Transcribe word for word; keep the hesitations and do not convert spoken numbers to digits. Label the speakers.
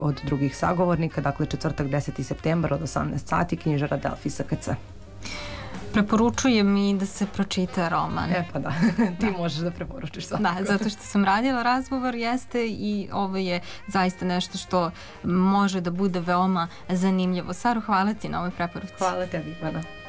Speaker 1: od drugih sagovornika, dakle četvrtak deseti septembar od osamnaest sati, knjižara Delfi S K C.
Speaker 2: Preporučujem i da se pročita roman.
Speaker 1: E pa da, ti da. možeš da preporučiš svakako.
Speaker 2: Da, zato što sam radila razgovor, jeste, i ovo je zaista nešto što može da bude veoma zanimljivo. Saro, hvala ti na ovoj preporuci.
Speaker 1: Hvala tebi, Ivana.